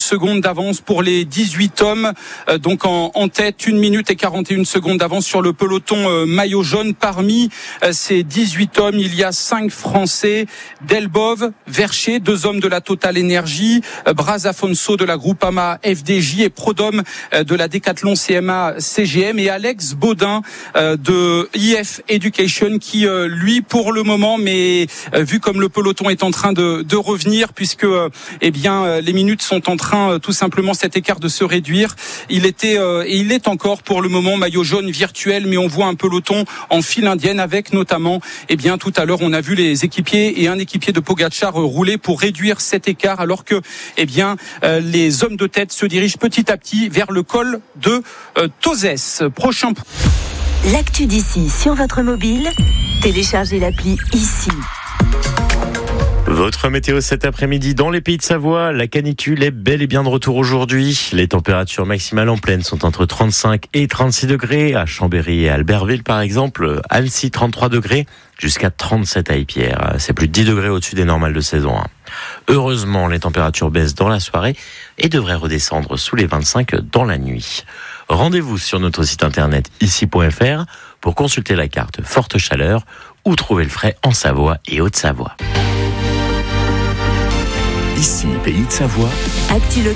secondes d'avance pour les 18 hommes. Donc en tête, 1 minute et 41 secondes d'avance sur le peloton maillot jaune. Parmi ces 18 hommes, il y a 5 Français. Delbove, Vercher, 2 hommes de la Total Energy, Braz Afonso de la Groupama FDJ et Prodhomme de la Decathlon CMA CGM et Alex Baudin de IF Education qui lui pour le moment, mais vu comme le peloton est en train de revenir puisque les minutes sont en train tout simplement cet écart de se réduire. Il était et il est encore pour le moment maillot jaune virtuel, mais on voit un peloton en file indienne avec notamment tout à l'heure on a vu les équipiers et un équipier de Pogačar rouler pour réduire cet écart alors que les hommes de tête se dirigent petit à petit vers le col de Tozès. Prochain. L'actu d'ici sur votre mobile, téléchargez l'appli ici. Votre météo cet après-midi dans les Pays de Savoie, la canicule est bel et bien de retour aujourd'hui. Les températures maximales en plaine sont entre 35 et 36 degrés à Chambéry et à Albertville par exemple. Annecy 33 degrés jusqu'à 37 à Ypierre. C'est plus de 10 degrés au-dessus des normales de saison. Heureusement, les températures baissent dans la soirée et devraient redescendre sous les 25 dans la nuit. Rendez-vous sur notre site internet ici.fr pour consulter la carte forte chaleur ou trouver le frais en Savoie et Haute-Savoie. Ici, Pays de Savoie. Actu